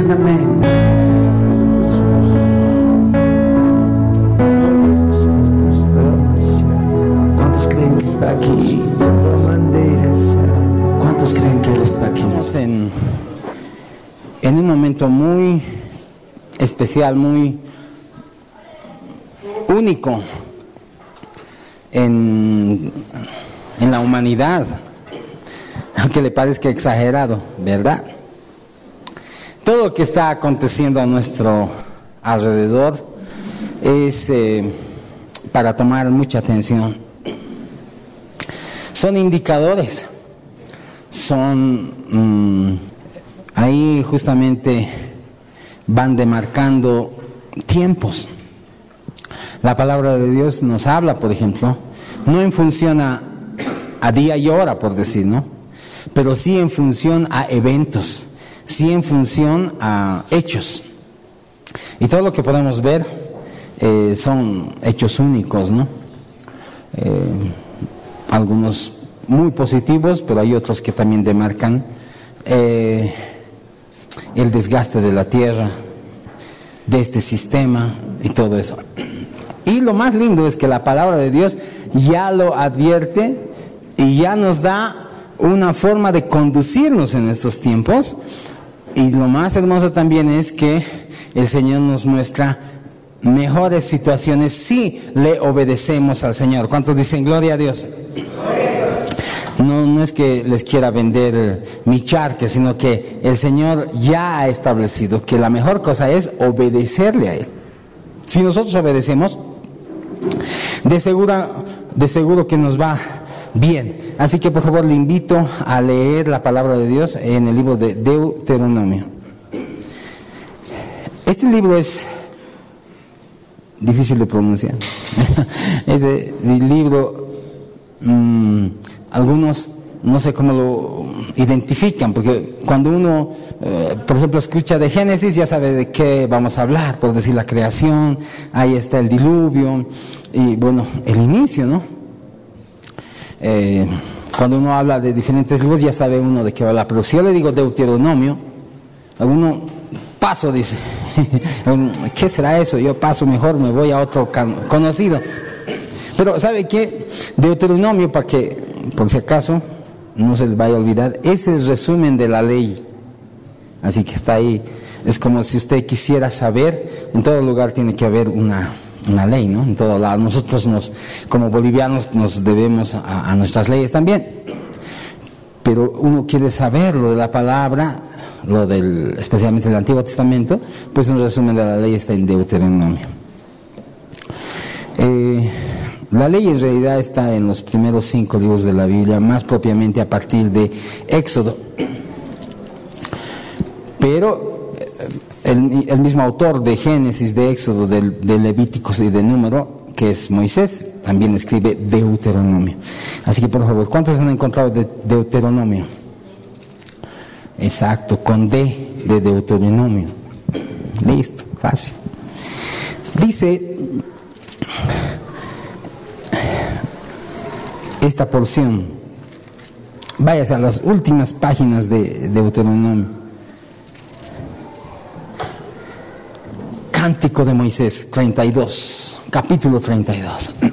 dicen amén? ¿Cuántos creen que está aquí? ¿Cuántos creen que Él está aquí? Estamos en un momento muy especial, muy único en la humanidad, aunque le parezca exagerado, ¿verdad? Todo lo que está aconteciendo a nuestro alrededor es para tomar mucha atención. Son indicadores, ahí justamente van demarcando tiempos. La palabra de Dios nos habla, por ejemplo, no en función a día y hora, por decir, ¿no? Pero sí en función a eventos, sí en función a hechos. Y todo lo que podemos ver son hechos únicos, ¿no? Algunos muy positivos, pero hay otros que también demarcan el desgaste de la tierra, de este sistema y todo eso. Y lo más lindo es que la palabra de Dios ya lo advierte y ya nos da una forma de conducirnos en estos tiempos. Y lo más hermoso también es que el Señor nos muestra mejores situaciones si le obedecemos al Señor. ¿Cuántos dicen gloria a Dios? No es que les quiera vender mi charque, sino que el Señor ya ha establecido que la mejor cosa es obedecerle a Él. Si nosotros obedecemos, de seguro que nos va bien. Así que por favor le invito a leer la palabra de Dios en el libro de Deuteronomio. Este libro es difícil de pronunciar. Este libro, algunos no sé cómo lo identifican, porque cuando uno, por ejemplo, escucha de Génesis, ya sabe de qué vamos a hablar, por decir la creación, ahí está el diluvio, y bueno, el inicio, ¿no? Cuando uno habla de diferentes libros, ya sabe uno de qué va a hablar, pero si yo le digo Deuteronomio, alguno paso, dice, ¿qué será eso? Yo paso, mejor me voy a otro conocido. Pero ¿sabe qué? Deuteronomio, para que, por si acaso, no se les vaya a olvidar, es el resumen de la ley. Así que está ahí. Es como si usted quisiera saber, en todo lugar tiene que haber una ley, ¿no? En todo lado. Nosotros como bolivianos nos debemos a nuestras leyes también. Pero uno quiere saber lo de la palabra, especialmente el Antiguo Testamento, pues un resumen de la ley está en Deuteronomio. La ley en realidad está en los primeros 5 libros de la Biblia, más propiamente a partir de Éxodo. Pero el mismo autor de Génesis, de Éxodo, de Levíticos y de Número, que es Moisés, también escribe Deuteronomio. Así que por favor, ¿cuántos han encontrado de Deuteronomio? Exacto, con D de Deuteronomio. Listo, fácil. Dice esta porción, váyase a las últimas páginas de Deuteronomio. Cántico de Moisés 32, capítulo 32.